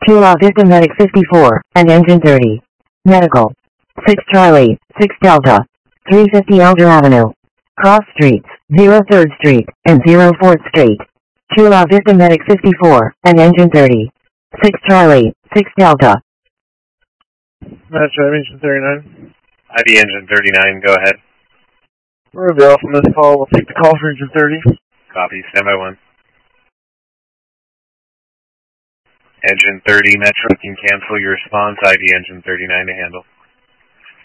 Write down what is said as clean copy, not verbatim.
2 Victim Medic 54, and Engine 30. Medical. 6 Charlie, 6 Delta. 350 Elder Avenue. Cross Streets, 03rd Street, and 04th Street. 2 Victim Medic 54, and Engine 30. 6 Charlie, 6 Delta. Metro Engine 39. ID Engine 39, go ahead. We're going to be off on this call. We'll take the call for Engine 30. Copy, standby 1. Engine 30, Metro can cancel your response. ID Engine 39 to handle.